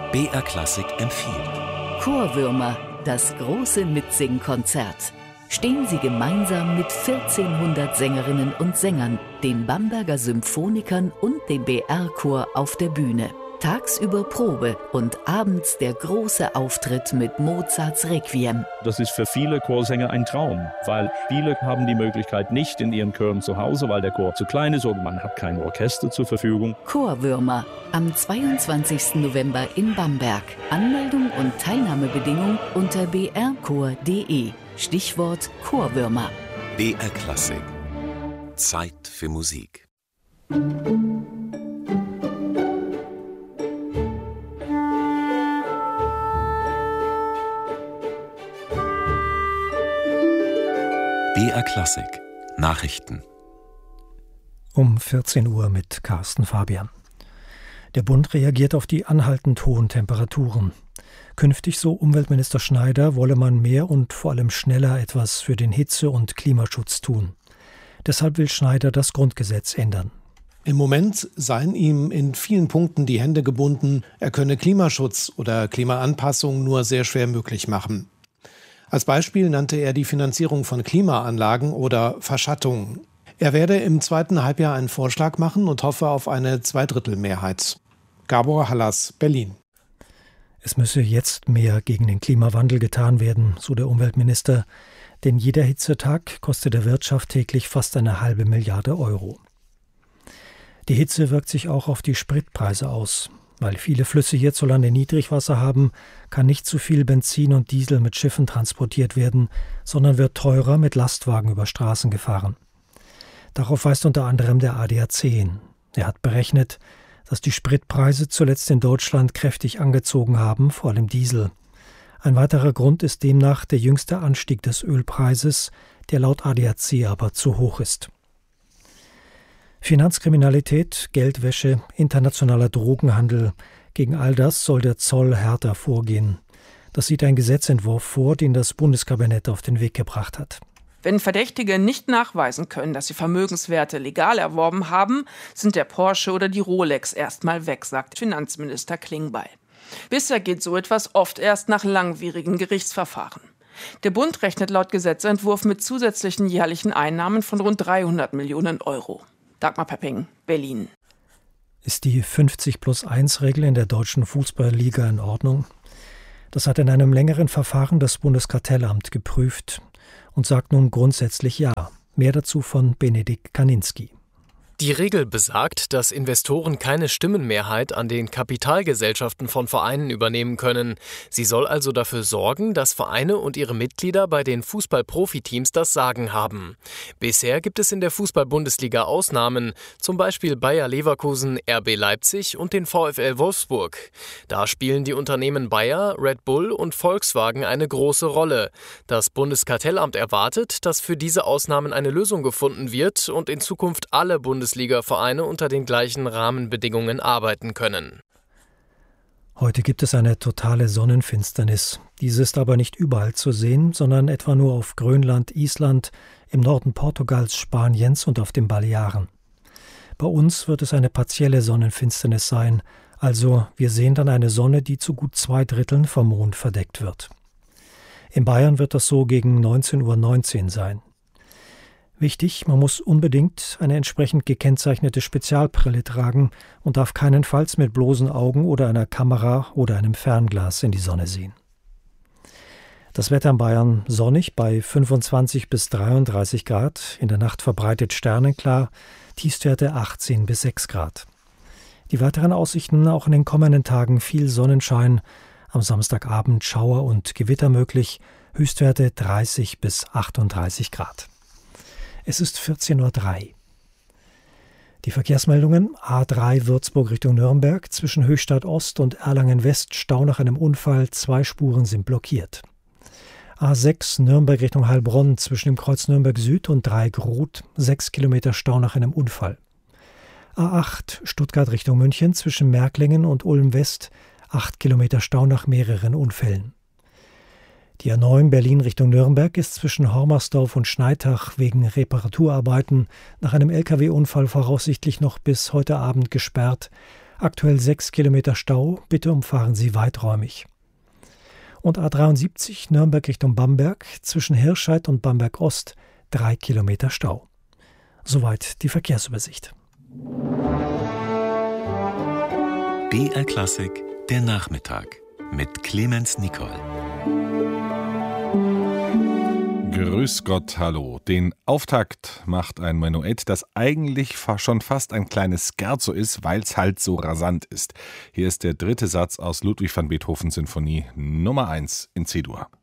BR Klassik empfiehlt. Chorwürmer, das große Mitsingkonzert. Stehen Sie gemeinsam mit 1400 Sängerinnen und Sängern, den Bamberger Symphonikern und dem BR-Chor auf der Bühne. Tagsüber Probe und abends der große Auftritt mit Mozarts Requiem. Das ist für viele Chorsänger ein Traum, weil viele haben die Möglichkeit nicht in ihren Chören zu Hause, weil der Chor zu klein ist oder man hat kein Orchester zur Verfügung. Chorwürmer am 22. November in Bamberg. Anmeldung und Teilnahmebedingung unter brchor.de. Stichwort Chorwürmer. BR Klassik. Zeit für Musik. BR Klassik. Nachrichten. Um 14 Uhr mit Carsten Fabian. Der Bund reagiert auf die anhaltend hohen Temperaturen. Künftig, so Umweltminister Schneider, wolle man mehr und vor allem schneller etwas für den Hitze- und Klimaschutz tun. Deshalb will Schneider das Grundgesetz ändern. Im Moment seien ihm in vielen Punkten die Hände gebunden, er könne Klimaschutz oder Klimaanpassung nur sehr schwer möglich machen. Als Beispiel nannte er die Finanzierung von Klimaanlagen oder Verschattung. Er werde im zweiten Halbjahr einen Vorschlag machen und hoffe auf eine Zweidrittelmehrheit. Gabor Hallas, Berlin. Es müsse jetzt mehr gegen den Klimawandel getan werden, so der Umweltminister, denn jeder Hitzetag kostet der Wirtschaft täglich fast 1,5 Milliarde Euro. Die Hitze wirkt sich auch auf die Spritpreise aus. Weil viele Flüsse hierzulande Niedrigwasser haben, kann nicht zu viel Benzin und Diesel mit Schiffen transportiert werden, sondern wird teurer mit Lastwagen über Straßen gefahren. Darauf weist unter anderem der ADAC hin. Er hat berechnet, dass die Spritpreise zuletzt in Deutschland kräftig angezogen haben, vor allem Diesel. Ein weiterer Grund ist demnach der jüngste Anstieg des Ölpreises, der laut ADAC aber zu hoch ist. Finanzkriminalität, Geldwäsche, internationaler Drogenhandel. Gegen all das soll der Zoll härter vorgehen. Das sieht ein Gesetzentwurf vor, den das Bundeskabinett auf den Weg gebracht hat. Wenn Verdächtige nicht nachweisen können, dass sie Vermögenswerte legal erworben haben, sind der Porsche oder die Rolex erstmal weg, sagt Finanzminister Klingbeil. Bisher geht so etwas oft erst nach langwierigen Gerichtsverfahren. Der Bund rechnet laut Gesetzentwurf mit zusätzlichen jährlichen Einnahmen von rund 300 Millionen Euro. Dagmar Pepping, Berlin. Ist die 50+1-Regel in der deutschen Fußballliga in Ordnung? Das hat in einem längeren Verfahren das Bundeskartellamt geprüft und sagt nun grundsätzlich ja. Mehr dazu von Benedikt Kaninski. Die Regel besagt, dass Investoren keine Stimmenmehrheit an den Kapitalgesellschaften von Vereinen übernehmen können. Sie soll also dafür sorgen, dass Vereine und ihre Mitglieder bei den Fußball-Profiteams das Sagen haben. Bisher gibt es in der Fußball-Bundesliga Ausnahmen, zum Beispiel Bayer Leverkusen, RB Leipzig und den VfL Wolfsburg. Da spielen die Unternehmen Bayer, Red Bull und Volkswagen eine große Rolle. Das Bundeskartellamt erwartet, dass für diese Ausnahmen eine Lösung gefunden wird und in Zukunft alle Bundesliga-Vereine unter den gleichen Rahmenbedingungen arbeiten können. Heute gibt es eine totale Sonnenfinsternis. Diese ist aber nicht überall zu sehen, sondern etwa nur auf Grönland, Island, im Norden Portugals, Spaniens und auf den Balearen. Bei uns wird es eine partielle Sonnenfinsternis sein, also wir sehen dann eine Sonne, die zu gut 2/3 vom Mond verdeckt wird. In Bayern wird das so gegen 19:19 Uhr sein. Wichtig, man muss unbedingt eine entsprechend gekennzeichnete Spezialbrille tragen und darf keinenfalls mit bloßen Augen oder einer Kamera oder einem Fernglas in die Sonne sehen. Das Wetter in Bayern sonnig bei 25 bis 33 Grad, in der Nacht verbreitet sternenklar, Tiefstwerte 18 bis 6 Grad. Die weiteren Aussichten auch in den kommenden Tagen viel Sonnenschein, am Samstagabend Schauer und Gewitter möglich, Höchstwerte 30 bis 38 Grad. Es ist 14:03 Uhr. Die Verkehrsmeldungen: A3 Würzburg Richtung Nürnberg, zwischen Höchstadt Ost und Erlangen West Stau nach einem Unfall, 2 Spuren sind blockiert. A6 Nürnberg Richtung Heilbronn, zwischen dem Kreuz Nürnberg Süd und Dreieck-Roth, 6 Kilometer Stau nach einem Unfall. A8 Stuttgart Richtung München, zwischen Märklingen und Ulm West, 8 Kilometer Stau nach mehreren Unfällen. Die A9 Berlin Richtung Nürnberg ist zwischen Hormersdorf und Schneitach wegen Reparaturarbeiten nach einem Lkw-Unfall voraussichtlich noch bis heute Abend gesperrt. Aktuell 6 Kilometer Stau, bitte umfahren Sie weiträumig. Und A73 Nürnberg Richtung Bamberg, zwischen Hirscheid und Bamberg Ost 3 Kilometer Stau. Soweit die Verkehrsübersicht. BR Klassik, der Nachmittag mit Clemens Nicol. Grüß Gott, hallo. Den Auftakt macht ein Menuett, das eigentlich schon fast ein kleines Scherzo ist, weil es halt so rasant ist. Hier ist der dritte Satz aus Ludwig van Beethovens Sinfonie Nummer 1 in C-Dur.